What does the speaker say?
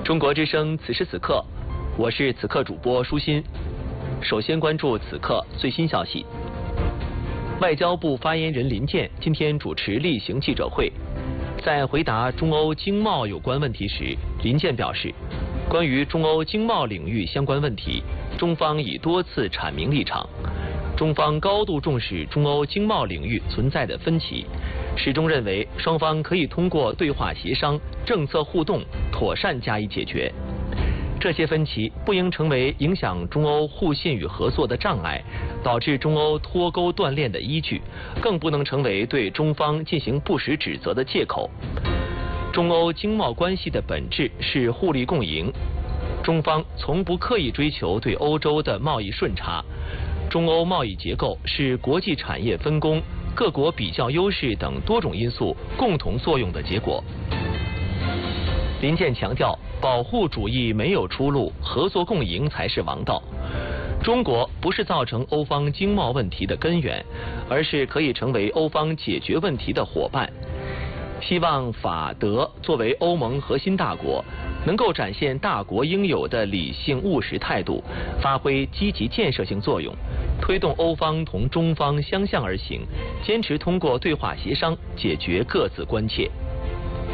中国之声此时此刻，我是此刻主播舒心。首先关注此刻最新消息。外交部发言人林健今天主持例行记者会，在回答中欧经贸有关问题时，林健表示，关于中欧经贸领域相关问题，中方已多次阐明立场。中方高度重视中欧经贸领域存在的分歧，始终认为双方可以通过对话协商、政策互动妥善加以解决。这些分歧不应成为影响中欧互信与合作的障碍，导致中欧脱钩断链的依据，更不能成为对中方进行不实指责的借口。中欧经贸关系的本质是互利共赢，中方从不刻意追求对欧洲的贸易顺差。中欧贸易结构是国际产业分工、各国比较优势等多种因素共同作用的结果。林健强调，保护主义没有出路，合作共赢才是王道。中国不是造成欧方经贸问题的根源，而是可以成为欧方解决问题的伙伴。希望法德作为欧盟核心大国，能够展现大国应有的理性务实态度，发挥积极建设性作用，推动欧方同中方相向而行，坚持通过对话协商解决各自关切。